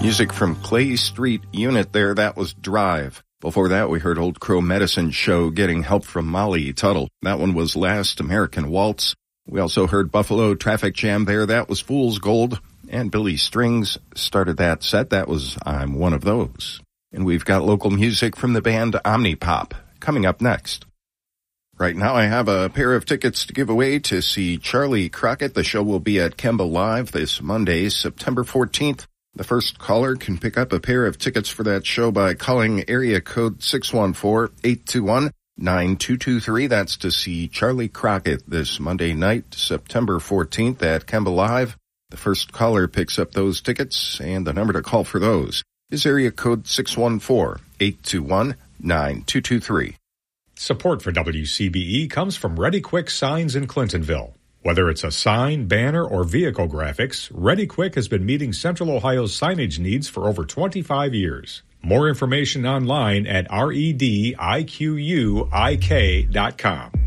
Music from Clay Street Unit there, that was Drive. Before that, we heard Old Crow Medicine Show getting help from Molly Tuttle. That one was Last American Waltz. We also heard Buffalo Traffic Jam there, that was Fool's Gold. And Billy Strings started that set, that was I'm One of Those. And we've got local music from the band Omnipop coming up next. Right now I have a pair of tickets to give away to see Charlie Crockett. The show will be at Kemba Live this Monday, September 14th. The first caller can pick up a pair of tickets for that show by calling area code 614-821-9223. That's to see Charlie Crockett this Monday night, September 14th at Kemba Live. The first caller picks up those tickets, and the number to call for those is area code 614-821-9223. Support for WCBE comes from Ready Quick Signs in Clintonville. Whether it's a sign, banner, or vehicle graphics, Ready Quick has been meeting Central Ohio's signage needs for over 25 years. More information online at REDIQUIK.com.